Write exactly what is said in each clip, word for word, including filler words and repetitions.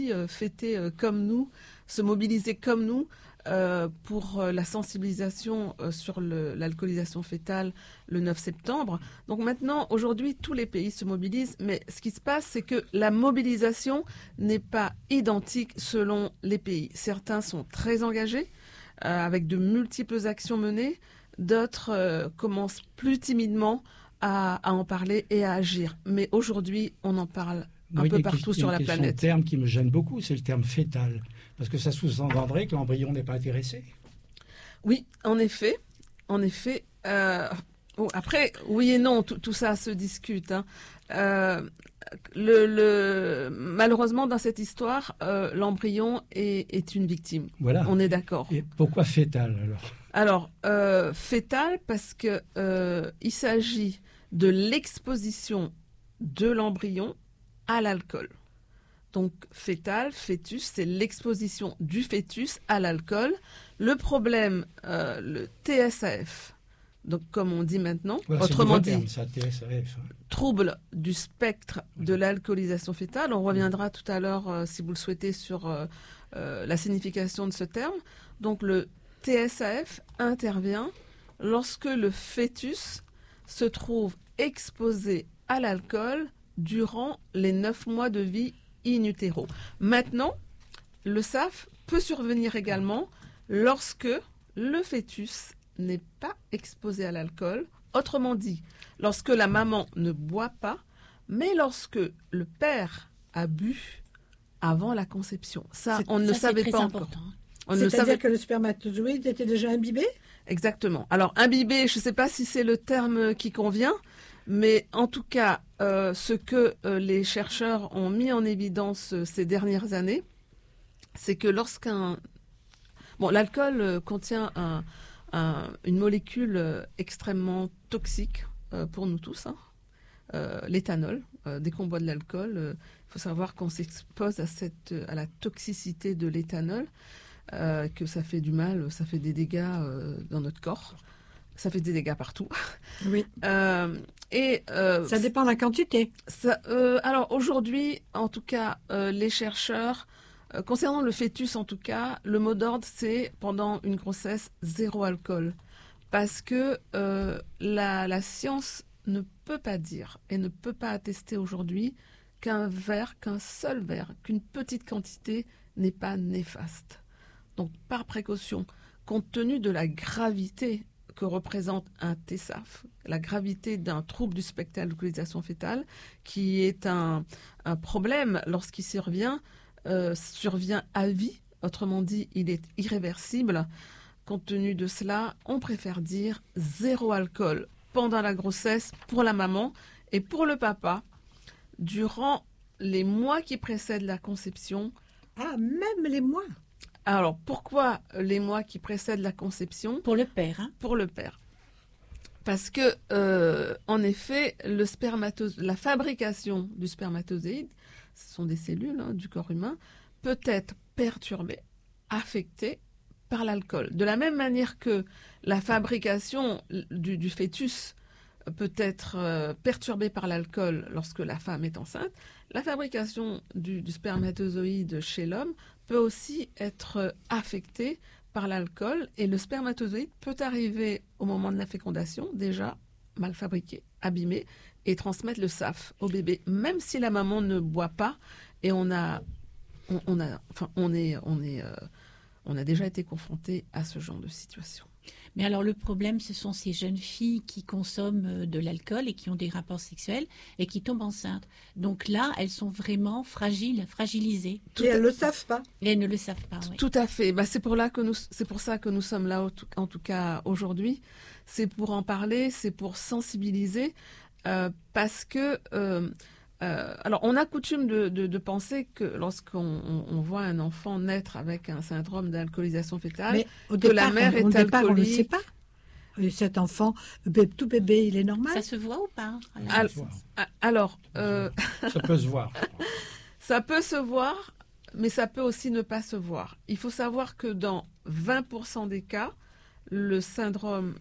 aujourd'hui euh, fêter euh, comme nous, se mobiliser comme nous euh, pour euh, la sensibilisation euh, sur le, l'alcoolisation fœtale le neuf septembre. Donc maintenant, aujourd'hui, tous les pays se mobilisent, mais ce qui se passe, c'est que la mobilisation n'est pas identique selon les pays. Certains sont très engagés, euh, avec de multiples actions menées, d'autres euh, commencent plus timidement à, à en parler et à agir. Mais aujourd'hui, on en parle un oui, peu partout question, sur la planète. Un terme qui me gêne beaucoup, c'est le terme fœtal. Parce que ça sous-entendrait que l'embryon n'est pas intéressé. Oui, en effet. En effet. Euh, oh, après, oui et non, tout, tout ça se discute. Hein. Euh, le, le, malheureusement, dans cette histoire, euh, l'embryon est, est une victime. Voilà. On est d'accord. Et pourquoi fœtal alors Alors, euh, fœtal parce que euh, il s'agit de l'exposition de l'embryon à l'alcool. Donc, fœtal, fœtus, c'est l'exposition du fœtus à l'alcool. Le problème, euh, le T S A F, donc comme on dit maintenant, voilà, autrement dit, terme, ça, T S A F, hein. Trouble du spectre ouais. de l'alcoolisation fœtale. On reviendra tout à l'heure, euh, si vous le souhaitez, sur euh, euh, la signification de ce terme. Donc, le T S A F intervient lorsque le fœtus se trouve exposé à l'alcool durant les neuf mois de vie in utero. Maintenant, le S A F peut survenir également lorsque le fœtus n'est pas exposé à l'alcool. Autrement dit, lorsque la maman ne boit pas, mais lorsque le père a bu avant la conception. Ça, c'est, on ne ça, le savait pas important. encore. On C'est-à-dire savait... que le spermatozoïde était déjà imbibé ? Exactement. Alors, imbibé, je ne sais pas si c'est le terme qui convient, mais en tout cas, euh, ce que euh, les chercheurs ont mis en évidence euh, ces dernières années, c'est que lorsqu'un... Bon, l'alcool euh, contient un, un, une molécule euh, extrêmement toxique euh, pour nous tous, hein, euh, l'éthanol. Euh, dès qu'on boit de l'alcool, il euh, faut savoir qu'on s'expose à, cette, à la toxicité de l'éthanol. Euh, que ça fait du mal, ça fait des dégâts euh, dans notre corps. Ça fait des dégâts partout. Oui. Euh, et euh, ça dépend de la quantité. Ça, euh, alors aujourd'hui, en tout cas, euh, les chercheurs, euh, concernant le fœtus en tout cas, le mot d'ordre c'est pendant une grossesse zéro alcool, parce que euh, la, la science ne peut pas dire et ne peut pas attester aujourd'hui qu'un verre, qu'un seul verre, qu'une petite quantité n'est pas néfaste. Donc, par précaution, compte tenu de la gravité que représente un T S A F, la gravité d'un trouble du spectre d'alcoolisation fœtale, qui est un, un problème lorsqu'il survient, euh, survient à vie, autrement dit, il est irréversible. Compte tenu de cela, on préfère dire zéro alcool pendant la grossesse pour la maman et pour le papa, durant les mois qui précèdent la conception. Ah, même les mois ? Alors, pourquoi les mois qui précèdent la conception ? Pour le père. Hein ? Pour le père. Parce que, euh, en effet, le spermato- la fabrication du spermatozoïde, ce sont des cellules hein, du corps humain, peut être perturbée, affectée par l'alcool. De la même manière que la fabrication du, du fœtus peut être euh, perturbée par l'alcool lorsque la femme est enceinte, la fabrication du, du spermatozoïde chez l'homme peut aussi être affectée par l'alcool et le spermatozoïde peut arriver au moment de la fécondation déjà mal fabriqué, abîmé et transmettre le S A F au bébé, même si la maman ne boit pas. Et on a, on, on a, enfin, on est, on est, euh, on a déjà été confronté à ce genre de situation. Mais alors le problème, ce sont ces jeunes filles qui consomment de l'alcool et qui ont des rapports sexuels et qui tombent enceintes. Donc là, elles sont vraiment fragiles, fragilisées. Et elles ne le savent pas. Et elles ne le savent pas, oui. Tout à fait. Bah, c'est pour là que nous, c'est pour ça que nous sommes là, en tout cas aujourd'hui. C'est pour en parler, c'est pour sensibiliser, euh, parce que... Euh, Euh, alors, on a coutume de, de, de penser que lorsqu'on on, on voit un enfant naître avec un syndrome d'alcoolisation fœtale, mais au que départ, la mère on, est au alcoolique. Départ, on ne le sait pas. Et cet enfant, tout bébé, il est normal. Ça se voit ou pas ? Alors, alors euh, ça peut se voir. Ça peut se voir, mais ça peut aussi ne pas se voir. Il faut savoir que dans vingt pour cent des cas, le syndrome,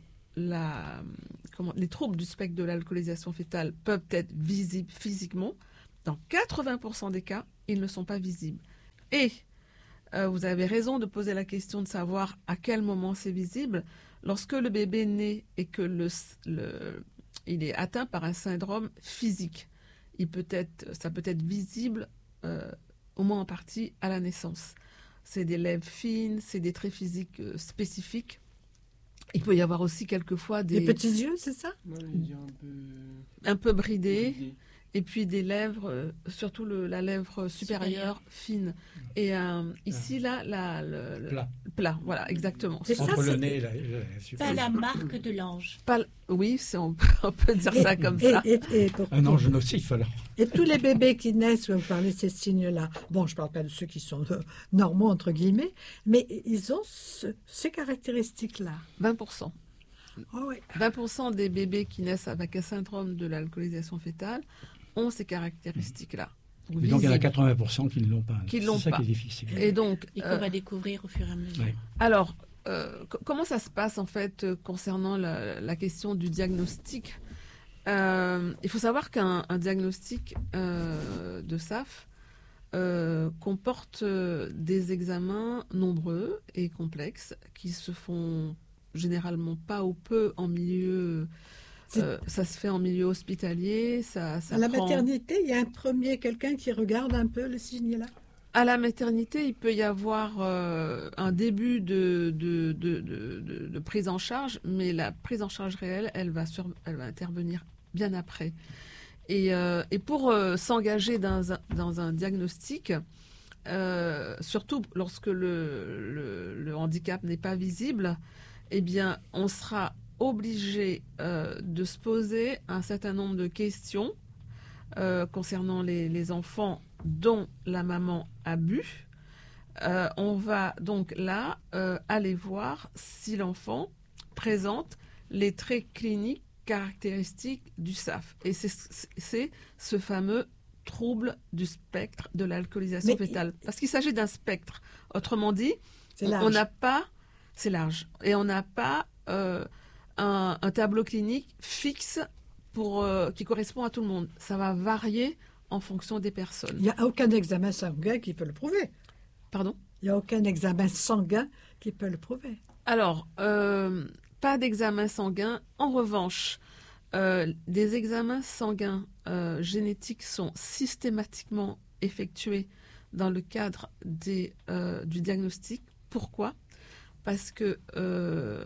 la, comment, les troubles du spectre de l'alcoolisation fœtale peuvent être visibles physiquement. Dans quatre-vingts pour cent des cas, ils ne sont pas visibles. Et euh, vous avez raison de poser la question de savoir à quel moment c'est visible. Lorsque le bébé naît et que le, le, il est atteint par un syndrome physique, il peut être, ça peut être visible euh, au moins en partie à la naissance. C'est des lèvres fines, c'est des traits physiques euh, spécifiques. Il peut y avoir aussi quelquefois des... Les petits yeux, c'est ça? Ouais, les yeux un peu... un peu bridés. bridés. Et puis des lèvres, euh, surtout le, la lèvre supérieure, Supérieure. fine. Et euh, ici, là, la, le, le- Plat. plat, voilà, exactement. C'est ça, Entre le c'est- nez et la, la- la- Pas la marque de l'ange. Pas l- oui, c'est, on, peut, on peut dire ça comme et, ça. Et, et, pour- Un ange nocif, alors. et tous les bébés qui naissent, vous parlez de ces signes-là. Bon, je ne parle pas de ceux qui sont euh, normaux, entre guillemets, mais ils ont ce- ces caractéristiques-là. vingt pour cent. Oh, ouais. vingt pour cent des bébés qui naissent avec un syndrome de l'alcoolisation fétale ont ces caractéristiques-là. Et donc, il y en a Visibles. quatre-vingts pour cent qui ne l'ont pas. Qui C'est l'ont ça pas. qui est difficile. Et donc, Et qu'on euh, va découvrir au fur et à mesure. Ouais. alors, euh, co- comment ça se passe en fait euh, concernant la, la question du diagnostic? Euh, Il faut savoir qu'un un diagnostic euh, de S A F euh, comporte euh, des examens nombreux et complexes qui se font généralement pas ou peu en milieu. C'est- euh, ça se fait en milieu hospitalier. Ça, ça À la prend- maternité, il y a un premier, quelqu'un qui regarde un peu le signe-là. À la maternité, il peut y avoir euh, un début de, de, de, de, de- de prise en charge, mais la prise en charge réelle, elle va, sur, elle va intervenir bien après. Et, euh, et pour euh, s'engager dans un, dans un diagnostic, euh, surtout lorsque le, le, le handicap n'est pas visible, eh bien, on sera obligé euh, de se poser un certain nombre de questions euh, concernant les, les enfants dont la maman a bu. Euh, on va donc là euh, aller voir si l'enfant présente les traits cliniques caractéristiques du S A F. Et c'est, c'est ce fameux trouble du spectre de l'alcoolisation Mais- fétale. Parce qu'il s'agit d'un spectre. Autrement dit, C'est on- large. on n'a pas... C'est large. Et on n'a pas euh, un, un tableau clinique fixe pour, euh, qui correspond à tout le monde. Ça va varier en fonction des personnes. Il n'y a aucun examen sanguin qui peut le prouver. Pardon? Il n'y a aucun examen sanguin qui peut le prouver. Alors, euh, pas d'examen sanguin. En revanche, euh, des examens sanguins euh, génétiques sont systématiquement effectués dans le cadre des, euh, du diagnostic. Pourquoi? Parce que euh,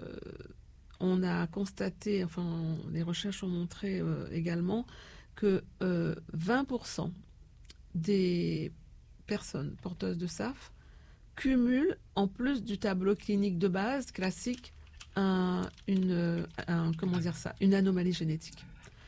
on a constaté, enfin, les recherches ont montré euh, également que euh, vingt pour cent des personnes porteuses de S A F cumulent, en plus du tableau clinique de base classique, un, une, un- comment dire ça, une anomalie génétique.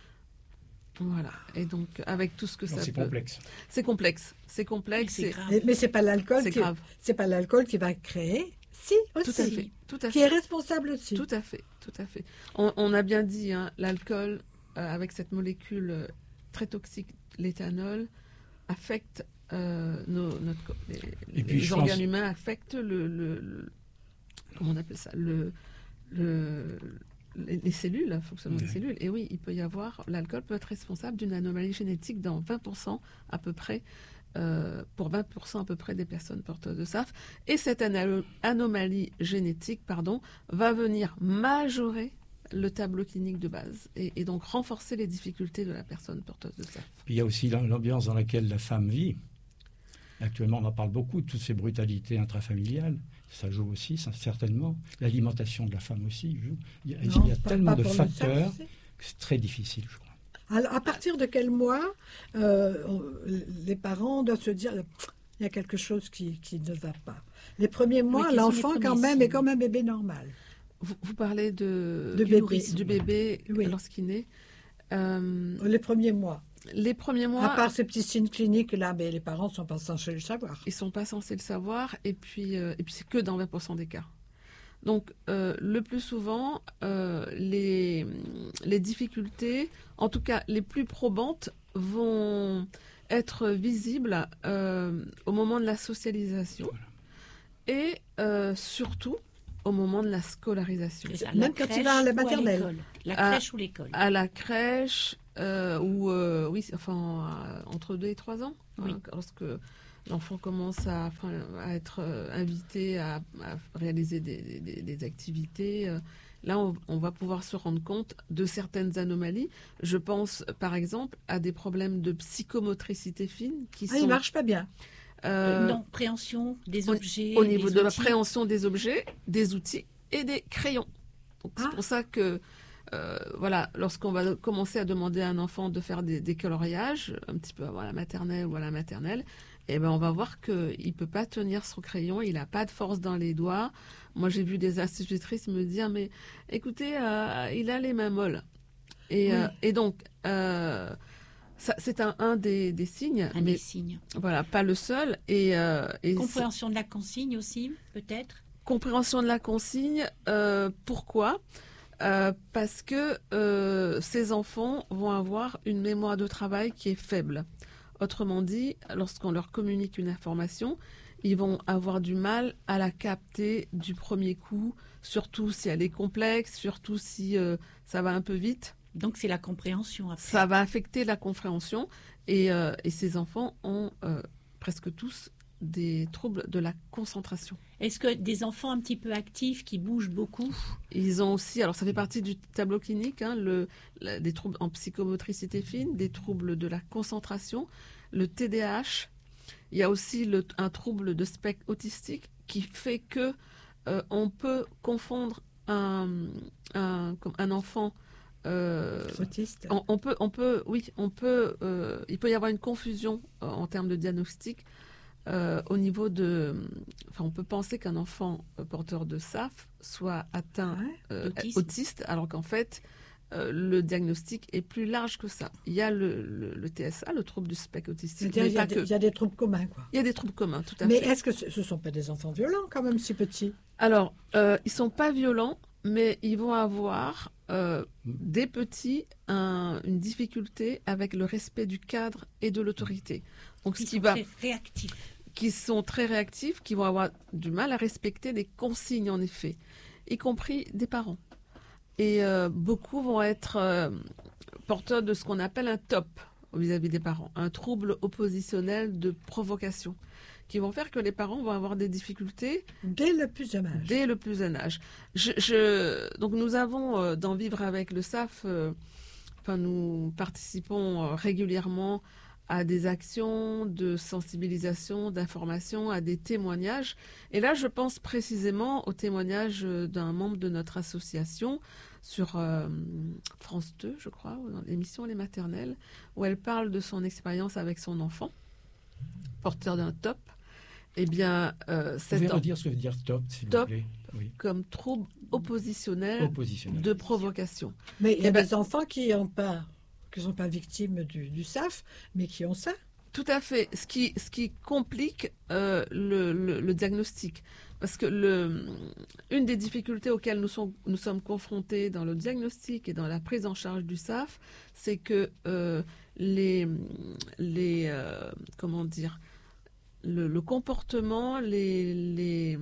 Voilà. Et donc, avec tout ce que Donc, ça c'est peut... complexe. C'est complexe. C'est complexe. C'est c'est- grave. Et- mais c'est pas l'alcool C'est qui, grave. c'est pas l'alcool qui va créer. Si aussi. Tout à fait. Tout à Qui fait. est responsable aussi. Tout à fait, tout à fait. On, on a bien dit, hein, l'alcool, euh, avec cette molécule euh, très toxique, l'éthanol, affecte euh, nos, notre, co- les, Et puis, les je organes pense- humains, affectent le, le- le- comment on appelle ça, le, le- les, les cellules, le fonctionnement des Ouais. cellules. Et oui, il peut y avoir, l'alcool peut être responsable d'une anomalie génétique dans vingt pour cent à peu près. Euh, pour vingt pour cent à peu près des personnes porteuses de S A F. Et cette ana- anomalie génétique pardon, va venir majorer le tableau clinique de base et, et donc renforcer les difficultés de la personne porteuse de S A F. Puis il y a aussi l'am- l'ambiance dans laquelle la femme vit. Actuellement, on en parle beaucoup, toutes ces brutalités intrafamiliales. Ça joue aussi, ça, certainement. L'alimentation de la femme aussi joue. Il y a, Non, il y a pas- tellement pas de pour le facteurs sexe. que c'est très difficile, je crois. Alors, à partir de quel mois euh, on- les parents doivent se dire il y a quelque chose qui, qui ne va pas. Les premiers mois, quels sont l'enfant les quand premiers même est signes comme un bébé normal. Vous, vous parlez de, De du, bébé. nourrice- du bébé Oui. lorsqu'il naît. Euh, Les premiers mois. les premiers mois, À part ces petits signes cliniques là, mais les parents ne sont pas censés le savoir. ils sont pas censés le savoir et puis, euh, et puis c'est que dans vingt pour cent des cas. Donc euh, le plus souvent, euh, les, les difficultés, en tout cas les plus probantes, vont être visibles euh, au moment de la socialisation et euh, surtout au moment de la scolarisation. C'est ça, Même la quand il crèche va à la ou maternelle. l'école. La Ah. crèche ou l'école. À la crèche, euh, ou euh, oui, enfin euh, entre deux et trois ans, Oui. hein, lorsque l'enfant commence à, enfin, à être euh, invité à, à réaliser des, des, des activités, euh, là, on, on va pouvoir se rendre compte de certaines anomalies. Je pense, par exemple, à des problèmes de psychomotricité fine qui Ah, sont... il ne marche pas bien. euh, non, préhension des au- objets. au niveau des de la outils. préhension des objets, des outils et des crayons. Donc, c'est Ah. pour ça que, euh, voilà, lorsqu'on va commencer à demander à un enfant de faire des, des coloriages, un petit peu avant la maternelle ou à la maternelle, eh ben, on va voir qu'il ne peut pas tenir son crayon, il n'a pas de force dans les doigts. Moi, j'ai vu des institutrices me dire, mais écoutez, euh, il a les mains molles. Et, Oui. euh, et donc, euh, ça, c'est un, un des, des signes, Un mais des signes. voilà, pas le seul. Et, euh, et Compréhension de la consigne aussi, peut-être. compréhension de la consigne, euh, pourquoi Euh, Parce que euh, ces enfants vont avoir une mémoire de travail qui est faible. Autrement dit, lorsqu'on leur communique une information, ils vont avoir du mal à la capter du premier coup, surtout si elle est complexe, surtout si euh, ça va un peu vite. Donc c'est la compréhension après. Ça va affecter la compréhension et, euh, et ces enfants ont euh, presque tous des troubles de la concentration. Est-ce que des enfants un petit peu actifs qui bougent beaucoup? Ils ont aussi, alors ça fait partie du tableau clinique, hein, le, la- des troubles en psychomotricité fine, des troubles de la concentration, le T D A H. Il y a aussi le- un trouble de spectre autistique qui fait que euh, on peut confondre un, un, comme un enfant. euh, Autiste. on, on peut, on peut, oui, on peut. euh, il peut y avoir une confusion euh, en termes de diagnostic. Euh, au niveau de, enfin, on peut penser qu'un enfant euh, porteur de S A F soit atteint Ouais. euh, D'autisme. autiste, alors qu'en fait, euh, le diagnostic est plus large que ça. Il y a le, le- le T S A, le trouble du spectre autistique, C'est-à-dire, mais il y, a pas des, que. il y a des troubles communs, quoi. Il y a des troubles communs, tout à Mais fait. est-ce que ce ne sont pas des enfants violents, quand même, si petits? Alors, euh, ils sont pas violents, mais ils vont avoir euh, des petits un- une difficulté avec le respect du cadre et de l'autorité. Donc, ce Ils qui sont va très réactifs. qui sont très réactifs, qui vont avoir du mal à respecter les consignes, en effet, y compris des parents. Et euh, beaucoup vont être euh, porteurs de ce qu'on appelle un T O P vis-à-vis des parents, un trouble oppositionnel de provocation, qui vont faire que les parents vont avoir des difficultés Dès le plus jeune âge. dès le plus jeune âge. Je, je- donc nous avons euh, dans Vivre avec le S A F, euh, enfin nous participons euh, régulièrement à des actions de sensibilisation, d'information, à des témoignages. Et là, je pense précisément au témoignage euh, d'un membre de notre association sur euh, France deux, je crois, dans l'émission Les Maternelles, où elle parle de son expérience avec son enfant, porteur d'un T O P. Eh bien, euh, Vous cet pouvez en- redire ce que veut dire top, s'il Top. vous plaît. Oui. comme trouble oppositionnel Oppositionnel. de provocation. Mais il y a Eh ben- des enfants qui n'ont pas, qui sont pas victimes du, du S A F, mais qui ont ça. Tout à fait. Ce qui, ce qui complique euh, le, le- le diagnostic. Parce que le, une des difficultés auxquelles nous, sont- nous sommes confrontés dans le diagnostic et dans la prise en charge du S A F, c'est que euh, les, les euh, comment dire, le, le comportement, les, les,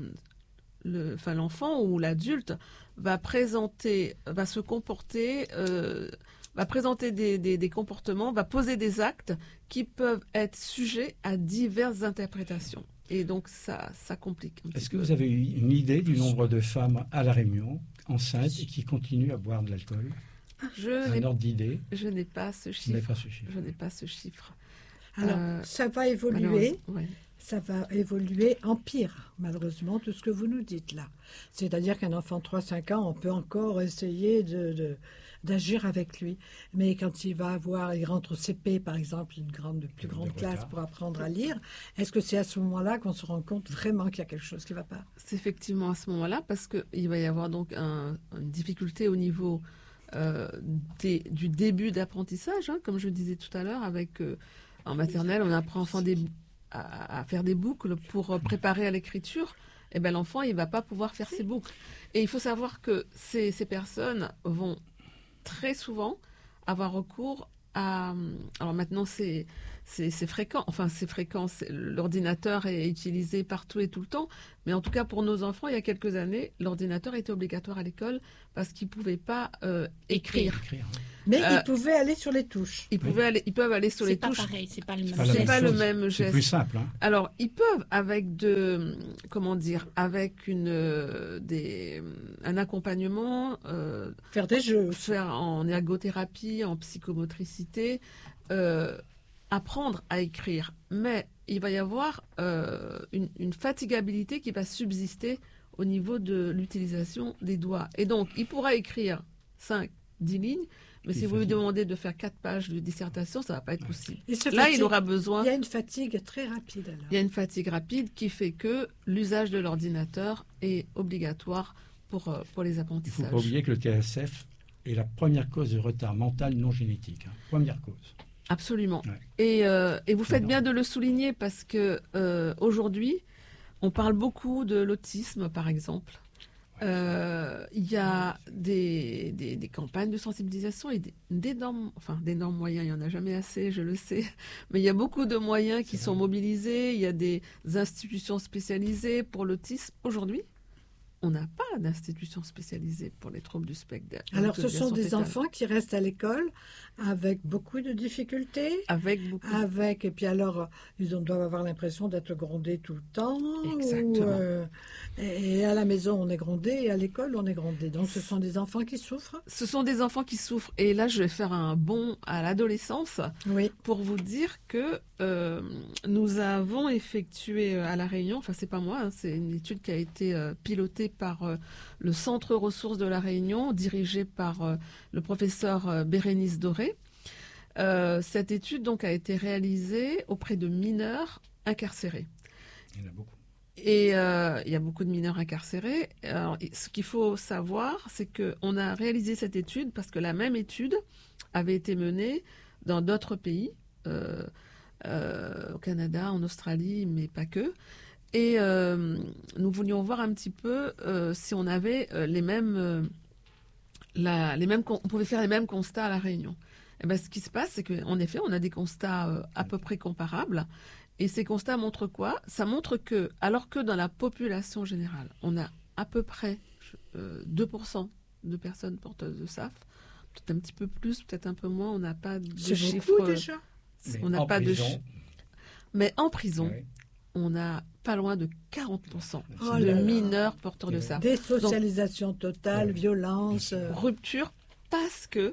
le, enfin, l'enfant ou l'adulte va présenter, va se comporter, euh, va présenter des, des, des comportements, va poser des actes qui peuvent être sujets à diverses interprétations. Et donc, ça, ça complique. un petit Est-ce que peu. vous avez eu une idée du nombre de femmes à La Réunion, enceintes, et qui continuent à boire de l'alcool? Je Un n'ai, ordre d'idée? je n'ai pas ce Vous n'avez chiffre. pas ce chiffre. Je n'ai pas ce chiffre. Alors, Euh, ça va évoluer. Malheureusement, ouais. Ça va évoluer en pire, malheureusement, tout ce que vous nous dites là. C'est-à-dire qu'un enfant de trois cinq ans, on peut encore essayer de, de- d'agir avec lui. Mais quand il va avoir, il rentre au C P, par exemple, une grande, plus De grande classe retard. pour apprendre à lire, est-ce que c'est à ce moment-là qu'on se rend compte vraiment qu'il y a quelque chose qui ne va pas? C'est effectivement à ce moment-là parce qu'il va y avoir donc un- une difficulté au niveau euh, des- du début d'apprentissage, hein, comme je disais tout à l'heure, avec euh, en maternelle, on apprend enfant des, à, à faire des boucles pour euh, préparer à l'écriture. Et ben l'enfant, il va pas pouvoir faire ses boucles. Et il faut savoir que ces, ces personnes vont très souvent avoir recours à. Alors maintenant, c'est c'est, c'est fréquent. Enfin, c'est fréquent. C'est, l'ordinateur est utilisé partout et tout le temps. Mais en tout cas, pour nos enfants, il y a quelques années, l'ordinateur était obligatoire à l'école parce qu'ils ne pouvaient pas euh, écrire. Écrire, hein. Mais Euh, ils pouvaient aller sur les touches. Ils, pouvaient aller, ils peuvent aller sur C'est les pas touches. pareil, c'est pas le même. pas la C'est même pas le chose. même C'est geste. plus simple. Hein. Alors, ils peuvent, avec de, comment dire, avec une, euh, des, un accompagnement, euh, Faire des jeux. faire en ergothérapie, en psychomotricité, euh, apprendre à écrire. Mais il va y avoir euh, une, une fatigabilité qui va subsister au niveau de l'utilisation des doigts. Et donc, il pourra écrire cinq, dix lignes, mais Il si vous lui fatigue. demandez de faire quatre pages de dissertation, ça ne va pas être possible. Il se Là, fatigue. il aura besoin... Il y a une fatigue très rapide alors. Il y a une fatigue rapide qui fait que l'usage de l'ordinateur est obligatoire pour, euh, pour les Il ne faut apprentissages. pas oublier que le T S F est la première cause de retard mental non génétique. Hein. Première cause. Absolument. Ouais. Et, euh, et vous faites Non. bien de le souligner parce que euh, aujourd'hui, on parle beaucoup de l'autisme, par exemple. Euh, Il y a des, des, des campagnes de sensibilisation et des- d'énormes, enfin d'énormes moyens. Il n'y en a jamais assez, je le sais. Mais il y a beaucoup de moyens qui C'est sont vrai. mobilisés. Il y a des institutions spécialisées pour l'autisme. Aujourd'hui, on n'a pas d'institution spécialisée pour les troubles du spectre. de Alors, ce l'autodégation sont des fétale. enfants qui restent à l'école avec beaucoup de difficultés. Avec beaucoup. Avec, et puis alors, ils ont- doivent avoir l'impression d'être grondés tout le temps. Exactement. ou, euh, et, et à la maison, on est grondé, et à l'école, on est grondé. Donc, ce sont des enfants qui souffrent. Ce sont des enfants qui souffrent. Et là, je vais faire un bond à l'adolescence Oui. pour vous dire que euh, nous avons effectué euh, à La Réunion, enfin c'est pas moi, hein, c'est une étude qui a été euh, pilotée par euh, le Centre Ressources de La Réunion, dirigé par euh, le professeur euh, Bérénice Doré. Euh, cette étude donc a été réalisée auprès de mineurs incarcérés. Il y en a beaucoup. Et euh, il y a beaucoup de mineurs incarcérés. Alors, et ce qu'il faut savoir, c'est qu'on a réalisé cette étude parce que la même étude avait été menée dans d'autres pays, euh, euh, au Canada, en Australie, mais pas que. Et euh, nous voulions voir un petit peu euh, si on avait euh, les mêmes, euh, la, les mêmes, con- on pouvait faire les mêmes constats à La Réunion. Et ben, ce qui se passe, c'est qu'en effet, on a des constats euh, à peu près comparables. Et ces constats montrent quoi? Ça montre que, alors que dans la population générale, on a à peu près euh, deux pour cent de personnes porteuses de S A F, peut-être un petit peu plus, peut-être un peu moins, on n'a pas de C'est chiffres. beaucoup déjà. Mais On n'a en pas de prison, chi- Mais en prison, ouais, on a pas loin de quarante pour cent Oh de là là. mineurs porteurs de Ouais. S A F. Désocialisation totale, Ouais. violence. euh, Rupture parce que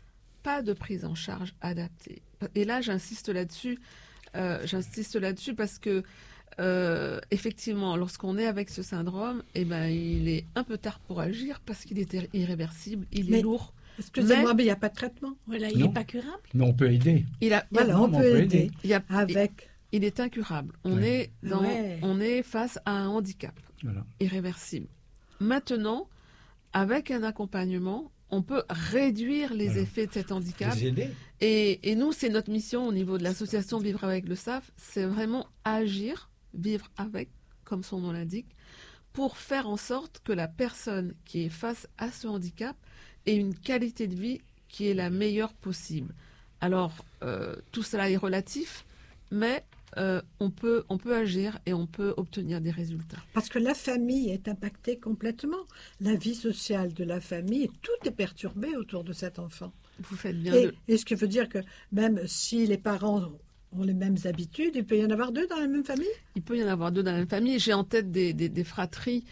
pas de prise en charge adaptée. Et là, j'insiste là-dessus. euh, j'insiste là-dessus parce que euh, effectivement, lorsqu'on est avec ce syndrome, eh ben, il est un peu tard pour agir parce qu'il est ir- irréversible, il Mais- est lourd. Excusez-moi, Mais- mais il n'y a pas de traitement. Voilà, il Non. n'est pas curable. mais on peut aider. Il, a, il y a- Voilà, non, on mais peut aider. il y a- Avec. il est incurable. On, Ouais. est dans, Ouais. on est face à un handicap Voilà. irréversible. Maintenant, avec un accompagnement, on peut réduire les Voilà. effets de cet handicap. Les aider. Et, et nous, c'est notre mission au niveau de l'association Vivre avec le S A F, c'est vraiment agir, vivre avec, comme son nom l'indique, pour faire en sorte que la personne qui est face à ce handicap ait une qualité de vie qui est la meilleure possible. Alors, euh, tout cela est relatif, mais euh, on peut, on peut agir et on peut obtenir des résultats. Parce que la famille est impactée complètement. La vie sociale de la famille, tout est perturbé autour de cet enfant. Vous faites bien Et, de... et ce qui veut dire que même si les parents ont les mêmes habitudes, il peut y en avoir deux dans la même famille. Il peut y en avoir deux dans la même famille. J'ai en tête des, des, des fratries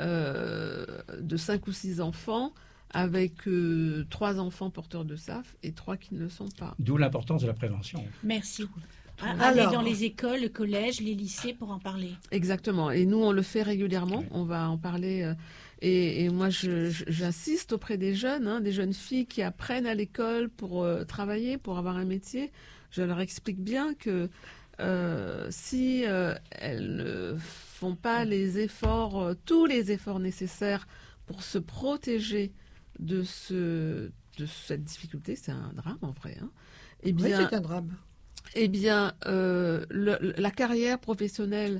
euh, de cinq ou six enfants avec euh, trois enfants porteurs de S A F et trois qui ne le sont pas. D'où l'importance de la prévention. Merci. Ah, Alors- Aller dans les écoles, le collège, les lycées pour en parler. Exactement. Et nous, on le fait régulièrement. Oui. On va en parler. euh, et, et moi, je- je- j'insiste auprès des jeunes, hein, des jeunes filles qui apprennent à l'école pour euh, travailler, pour avoir un métier. Je leur explique bien que euh, si euh, elles ne font pas les efforts, euh, tous les efforts nécessaires pour se protéger de, ce, de cette difficulté, c'est un drame en vrai, hein, eh Oui, bien, c'est un drame. eh bien euh, le- la carrière professionnelle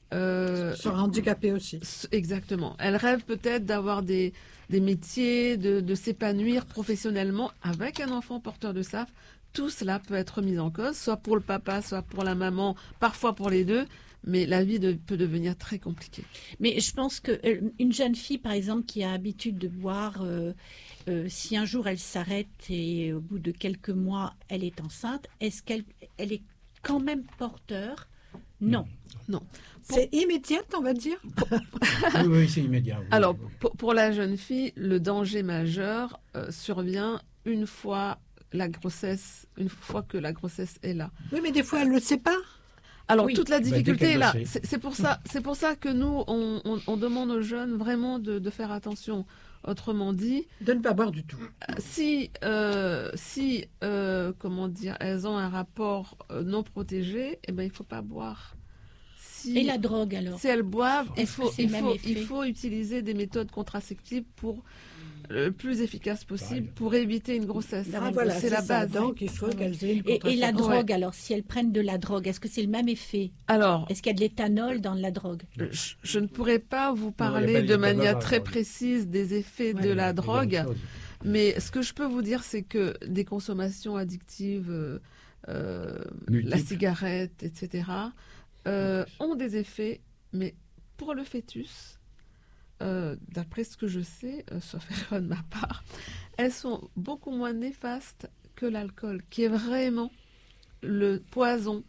euh, Sera handicapé aussi. S- Exactement. Elle rêve peut-être d'avoir des, des métiers, de, de s'épanouir professionnellement avec un enfant porteur de S A F. tout cela peut être mis en cause, soit pour le papa, soit pour la maman, parfois pour les deux. Mais la vie de, peut devenir très compliquée. Mais je pense qu'une euh, jeune fille, par exemple, qui a l'habitude de boire, euh, euh, si un jour elle s'arrête et au bout de quelques mois, elle est enceinte, est-ce qu'elle elle est quand même porteur ? Non. Non. C'est immédiat, on va dire. Oui, oui, c'est immédiat. Oui. Alors, pour, pour la jeune fille, le danger majeur euh, survient une fois la grossesse, une fois que la grossesse est là. Oui, mais des fois, elle ne le sait pas. Alors, Oui. toute la Bah, dès difficulté qu'elle est là. le sait. C'est c'est pour ça, c'est pour ça que nous, on, on- on demande aux jeunes vraiment de, de faire attention. Autrement dit, De ne pas boire du tout. si, euh, si euh, comment dire, elles ont un rapport euh, non protégé, eh ben, il ne faut pas boire. Si, Et la drogue, alors ? si elles boivent, il Est-ce que faut, c'est il, le même faut, effet il faut utiliser des méthodes contraceptives pour le plus efficace possible Pareil. pour éviter une grossesse. Ah, voilà, c'est la ça. base. Donc, il faut qu'elles aient une Et, et la contraception. drogue, alors, si elles prennent de la drogue, est-ce que c'est le même effet ? Alors, Est-ce qu'il y a de l'éthanol dans la drogue ? je, je ne pourrais pas vous il y a parler pas de de- manière de- très de- précise des effets Ouais. de Il y a- la il y a drogue. autre chose. Mais ce que je peux vous dire, c'est que des consommations addictives, euh, euh, Multiples. la cigarette, et cetera, euh, ont des effets, mais pour le fœtus, euh, d'après ce que je sais, euh, sauf erreur de ma part, elles sont beaucoup moins néfastes que l'alcool, qui est vraiment le poison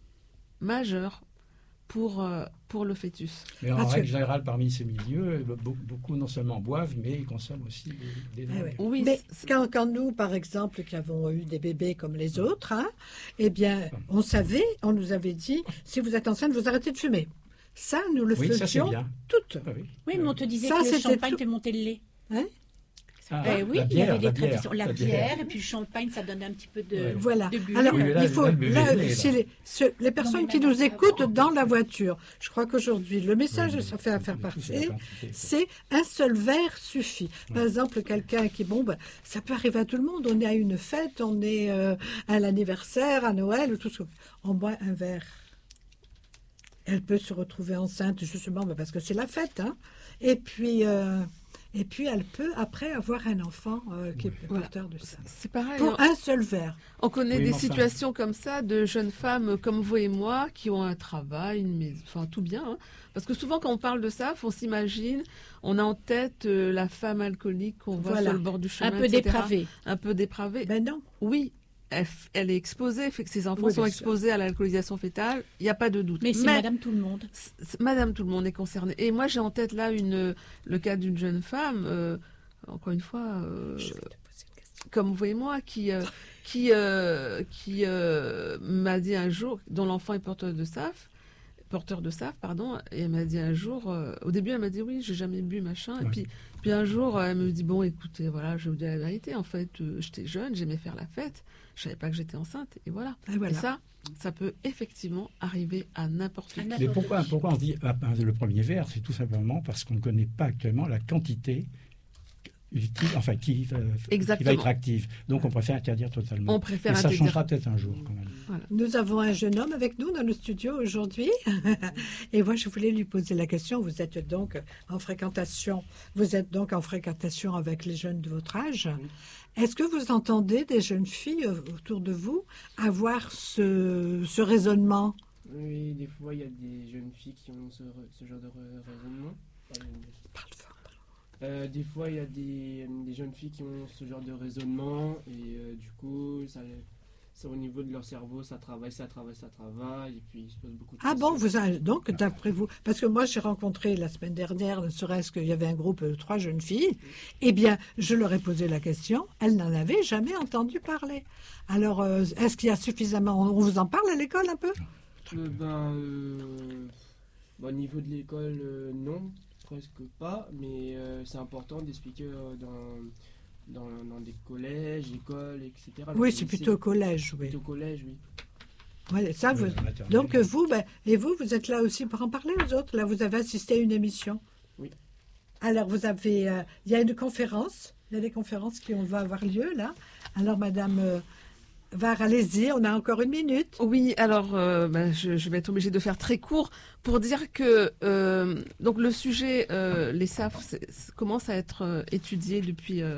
majeur pour, euh, pour le fœtus. Mais en Parce règle que- générale, parmi ces milieux, be- beaucoup non seulement boivent, mais ils consomment aussi des, des Ah drogues. ouais. Oui, Mais c'est- quand, quand nous, par exemple, qui avons eu des bébés comme les autres, hein, eh bien, on savait, on nous avait dit, si vous êtes enceinte, vous arrêtez de fumer. Ça, nous le Oui, ça c'est faisions bien. toutes. Ah oui. Oui, mais on te disait Ça, que le c'était champagne tout- fait monter le lait. Ah, Eh oui, la il y bière, avait des la bière, traditions. La la bière, bière. et puis le champagne, ça donne un petit peu de, Ouais. Voilà. de bulle. Alors, Oui, mais là, il faut, là, le bébé là, est né, là. si les, ce- les personnes mais qui même nous après écoutent avoir- dans la voiture, je crois qu'aujourd'hui, le message, Oui, ça fait à faire tout, c'est la passer, quantité. c'est un seul verre suffit. Par exemple, quelqu'un qui, bon, ben, ça peut arriver à tout le monde. On est à une fête, on est euh, à l'anniversaire, à Noël, tout ce on boit un verre. Elle peut se retrouver enceinte justement ben, parce que c'est la fête, hein. Et puis, euh, et puis elle peut après avoir un enfant euh, qui est Voilà. porteur de ça. c'est pareil. Pour hein. un seul verre. On connaît Oui, des mais enfin- situations comme ça de jeunes femmes comme vous et moi qui ont un travail, une maison, enfin tout bien. hein. Parce que souvent quand on parle de ça, on s'imagine, on a en tête euh, la femme alcoolique qu'on voit Voilà. sur le bord du chemin, un peu et cetera. dépravé. Un peu dépravée. Ben non. Oui, elle, f- elle est exposée, fait que ses enfants Oui, sont bien sûr. exposés à l'alcoolisation fétale, il n'y a pas de doute. Mais c'est Madame Tout le Monde. c- c- Madame tout le monde est concernée. Et moi j'ai en tête là une, le cas d'une jeune femme, euh, encore une fois, euh, Je vais te poser une question. comme vous et moi, qui, euh, qui, euh, qui euh, m'a dit un jour, dont l'enfant est porteur de S A F, porteur de S A F, pardon, et elle m'a dit un jour, euh, au début elle m'a dit oui, j'ai jamais bu, machin, et Ouais. puis, puis un jour elle me dit, bon écoutez, voilà, je vais vous dire la vérité, en fait, euh, j'étais jeune, j'aimais faire la fête, je savais pas que j'étais enceinte, et voilà. Et voilà. Et ça, ça peut effectivement arriver à n'importe qui. À Mais n'importe pourquoi, qui. pourquoi on dit ah, ben, le premier verre? C'est tout simplement parce qu'on ne connaît pas actuellement la quantité utile, enfin, qui, euh, qui va Exactement. être active. Donc on préfère interdire totalement. On préfère Mais ça interdire. changera peut-être un jour quand même. Nous avons un jeune homme avec nous dans le studio aujourd'hui. Et moi, je voulais lui poser la question. Vous êtes donc en fréquentation. Vous êtes donc en fréquentation avec les jeunes de votre âge. Oui. Est-ce que vous entendez des jeunes filles euh, autour de vous avoir ce, ce raisonnement? Oui, des fois, il y a des jeunes filles qui ont ce, re- ce genre de re- raisonnement. Pardon. Parle fort. Euh, des fois, il y a des, des jeunes filles qui ont ce genre de raisonnement et euh, du coup, ça, c'est au niveau de leur cerveau, ça travaille, ça travaille, ça travaille et puis ils se posent beaucoup de Ah questions. bon, vous avez, donc d'après vous, parce que moi j'ai rencontré la semaine dernière, ne serait-ce qu'il y avait un groupe de trois jeunes filles, eh bien je leur ai posé la question, elles n'en avaient jamais entendu parler. Alors euh, est-ce qu'il y a suffisamment, on vous en parle à l'école un peu? Euh, ben, euh, ben, au niveau de l'école, euh, non, presque pas, mais euh, c'est important d'expliquer euh, dans, dans, dans des collèges, écoles, et cetera. Oui, Les c'est lycées, plutôt au collège, oui. plutôt au collège, oui. Ouais, ça, vous- Oui, la maternelle. donc vous, ben, et vous, vous êtes là aussi pour en parler aux autres. Là, vous avez assisté à une émission. Oui. Alors vous avez, euh, il y a une conférence, il y a des conférences qui vont avoir lieu là. Alors Madame euh, Var, allez-y, on a encore une minute. Oui, alors euh, ben, je, je vais être obligée de faire très court pour dire que euh, donc le sujet, euh, les S A F, c'est- c'est- commence à être euh, étudié depuis euh,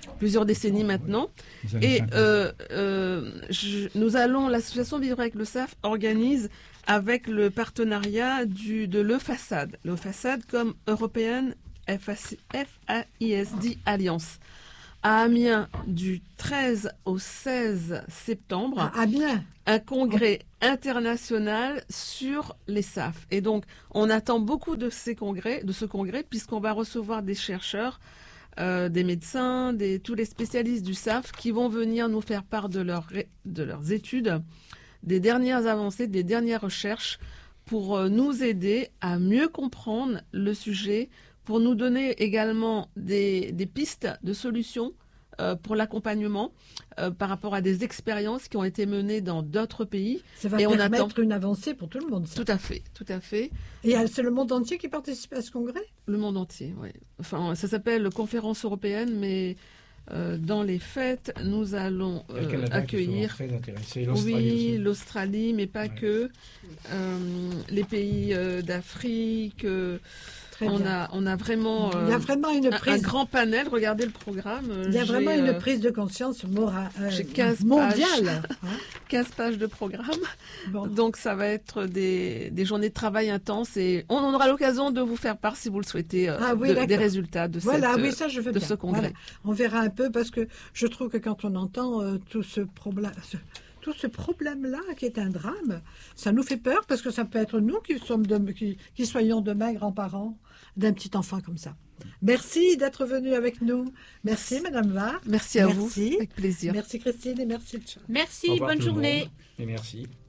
plusieurs décennies maintenant. Et euh, euh, je, nous allons, l'association Vivre avec le S A F organise avec le partenariat du, de l'E-Façade. L'E-Façade comme European F A I S D Alliance. À Amiens, du treize au seize septembre, à Amiens. Un congrès international sur les S A F. Et donc, on attend beaucoup de ces congrès, de ce congrès, puisqu'on va recevoir des chercheurs, euh, des médecins, des, tous les spécialistes du S A F qui vont venir nous faire part de, leur, de leurs études, des dernières avancées, des dernières recherches, pour euh, nous aider à mieux comprendre le sujet, pour nous donner également des, des pistes de solutions euh, pour l'accompagnement euh, par rapport à des expériences qui ont été menées dans d'autres pays. Ça va et permettre on attend... une avancée pour tout le monde. Ça. Tout à fait, tout à fait. Et c'est le monde entier qui participe à ce congrès ? Le monde entier, oui. Enfin, ça s'appelle Conférence européenne, mais euh, dans les fêtes, nous allons euh, le Canada accueillir... Très intéressé, l'Australie oui, aussi. l'Australie, mais pas ouais. que. Euh, les pays euh, d'Afrique... Euh, Très on, bien. a, on a vraiment, euh, Il y a vraiment une un, prise... un grand panel. Regardez le programme. Il y a J'ai, vraiment une euh, prise de conscience mora... euh, j'ai quinze mondiale. Hein quinze pages de programme. bon. Donc, ça va être des, des journées de travail intenses et on aura l'occasion de vous faire part, si vous le souhaitez, euh, Ah oui, de, des d'accord. résultats de, Voilà, cette, oui, ça je veux de bien. ce congrès. Voilà. On verra un peu parce que je trouve que quand on entend euh, tout ce problème... Ce... Tout ce problème-là, qui est un drame, ça nous fait peur parce que ça peut être nous qui, sommes de, qui, qui soyons demain grands-parents d'un petit enfant comme ça. Merci d'être venu avec nous. Merci, Madame Var. Merci à Merci. vous. Avec plaisir. Merci, Christine, et merci, Charles. Merci, Au revoir bonne tout le journée. monde, et merci.